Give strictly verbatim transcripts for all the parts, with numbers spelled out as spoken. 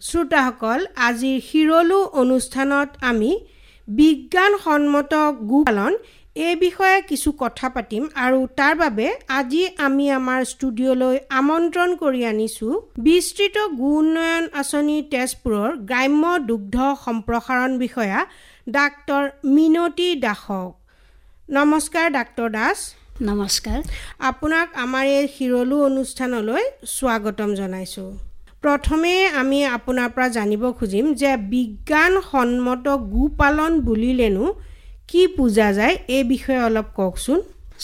শ্ৰোতাসকল, আজিৰ শিৰলু অনুষ্ঠানত আমি বিজ্ঞানসন্মত গোপালন এই বিষয়ে কিছু কথা পাতিম আৰু তাৰ বাবে আজি আমি আমাৰ ষ্টুডিঅ'লৈ আমন্ত্ৰণ কৰি আনিছোঁ বিস্তৃত গো উন্নয়ন আঁচনি তেজপুৰৰ গ্ৰাম্য দুগ্ধ সম্প্ৰসাৰণ বিষয়া ডাক্তৰ মিনতী দাসক। নমস্কাৰ ডাক্তৰ দাস। নমস্কাৰ। আপোনাক আমাৰ এই শিৰলু অনুষ্ঠানলৈ স্বাগতম জনাইছোঁ। প্ৰথমে আমি আপোনাৰ পৰা জানিব খুজিম যে বিজ্ঞানসন্মত গোপালন বুলিলেনো কি বুজা যায়, এই বিষয়ে অলপ কওকচোন।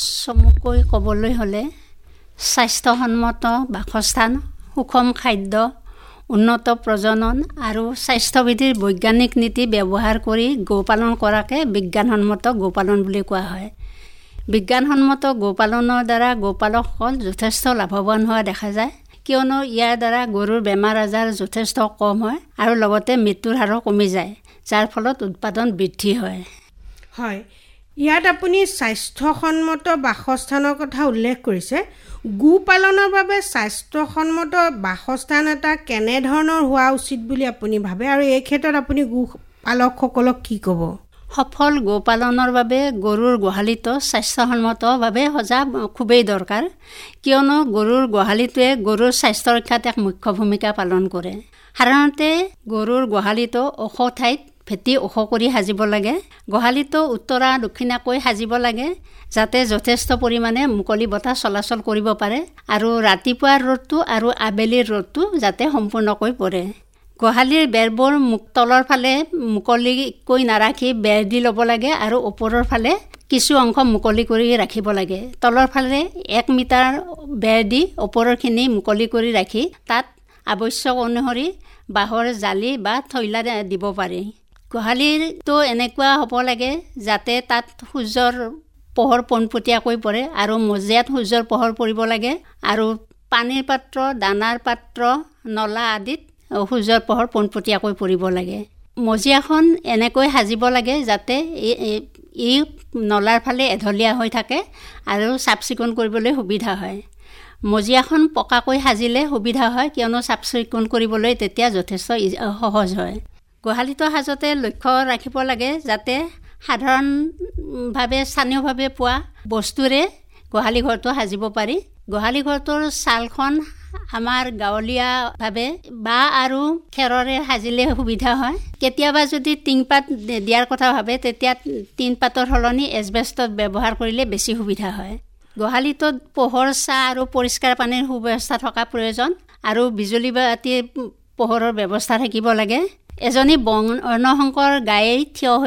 চমুকৈ ক'বলৈ হ'লে স্বাস্থ্যসন্মত বাসস্থান, সুষম খাদ্য, উন্নত প্ৰজনন আৰু স্বাস্থ্যবিধিৰ বৈজ্ঞানিক নীতি ব্যৱহাৰ কৰি গোপালন কৰাকে বিজ্ঞানসন্মত গোপালন বুলি কোৱা হয়। বিজ্ঞানসন্মত গোপালনৰ দ্বাৰা গোপালকসকল যথেষ্ট লাভৱান হোৱা দেখা যায়, কিয়নো ইয়াৰ দ্বাৰা গৰুৰ বেমাৰ আজাৰ যথেষ্ট কম হয় আৰু লগতে মৃত্যুৰ হাৰো কমি যায়, যাৰ ফলত উৎপাদন বৃদ্ধি হয়। হয়, ইয়াত আপুনি স্বাস্থ্যসন্মত বাসস্থানৰ কথা উল্লেখ কৰিছে। গোপালনৰ বাবে স্বাস্থ্যসন্মত বাসস্থান এটা কেনেধৰণৰ হোৱা উচিত বুলি আপুনি ভাবে আৰু এই ক্ষেত্ৰত আপুনি গোপালকসকলক কি ক'ব? সফল গোপালনৰ বাবে গৰুৰ গোহালিটো স্বাস্থ্যসন্মতভাৱে সজা খুবেই দৰকাৰ, কিয়নো গৰুৰ গোহালিটোৱে গৰুৰ স্বাস্থ্য ৰক্ষাত এক মুখ্য ভূমিকা পালন কৰে। সাধাৰণতে গৰুৰ গোহালিটো ওখ ঠাইত ভেটি ওখ কৰি সাজিব লাগে। গোহালিটো উত্তৰা দক্ষিণাকৈ সাজিব লাগে, যাতে যথেষ্ট পৰিমাণে মুকলি বতাহ চলাচল কৰিব পাৰে আৰু ৰাতিপুৱাৰ ৰ'দটো আৰু আবেলিৰ ৰ'দটো যাতে সম্পূৰ্ণকৈ পৰে। গোহালিৰ বেৰবোৰ মুক তলৰ ফালে মুকলিকৈ নাৰাখি বেৰ দি ল'ব লাগে আৰু ওপৰৰ ফালে কিছু অংশ মুকলি কৰি ৰাখিব লাগে। তলৰ ফালে এক মিটাৰ বেৰ দি ওপৰৰখিনি মুকলি কৰি ৰাখি তাত আৱশ্যক অনুসৰি বাঁহৰ জালি বা থৈলা দিব পাৰি। গোহালিটো এনেকুৱা হ'ব লাগে যাতে তাত সূৰ্যৰ পোহৰ পোনপটীয়াকৈ পৰে আৰু মজিয়াত সূৰ্যৰ পোহৰ পৰিব লাগে আৰু পানীৰ পাত্ৰ, দানাৰ পাত্ৰ, নলা আদিত সূৰ্যৰ পোহৰ পোনপটীয়াকৈ পৰিব লাগে। মজিয়াখন এনেকৈ সাজিব লাগে যাতে ই নলাৰ ফালে এঢলীয়া হৈ থাকে আৰু চাফ চিকুণ কৰিবলৈ সুবিধা হয়। মজিয়াখন পকাকৈ সাজিলে সুবিধা হয়, কিয়নো চাফ চিকুণ কৰিবলৈ তেতিয়া যথেষ্ট সহজ হয়। গোহালিটো সাজোতে লক্ষ্য ৰাখিব লাগে যাতে সাধাৰণভাৱে স্থানীয়ভাৱে পোৱা বস্তুৰে গোহালি ঘৰটো সাজিব পাৰি। গোহালি ঘৰটোৰ ছালখন আমাৰ গাঁৱলীয়াভাৱে বাঁহ আৰু খেৰৰে সাজিলে সুবিধা হয়। কেতিয়াবা যদি টিংপাত দিয়াৰ কথা ভাবে তেতিয়া টিনপাতৰ সলনি এছবেষ্টছ ব্যৱহাৰ কৰিলে বেছি সুবিধা হয়। গোহালিটোত পোহৰ, ছাঁ আৰু পৰিষ্কাৰ পানীৰ সুব্যৱস্থা থকা প্ৰয়োজন আৰু বিজুলী বাতিৰ পোহৰৰ ব্যৱস্থা থাকিব লাগে। এজনী বৰ্ণশংকৰ গায়ে থিয় হৈ